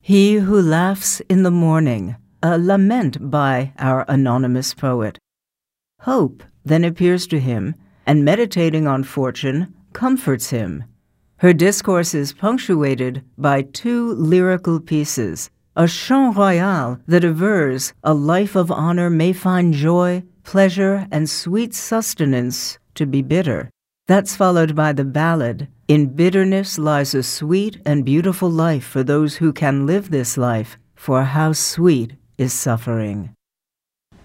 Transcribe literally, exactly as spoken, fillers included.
He who laughs in the morning, a lament by our anonymous poet. Hope then appears to him, and meditating on fortune comforts him. Her discourse is punctuated by two lyrical pieces, a chant royal that avers a life of honor may find joy, pleasure, and sweet sustenance to be bitter. That's followed by the ballad, In bitterness lies a sweet and beautiful life for those who can live this life, for how sweet is suffering.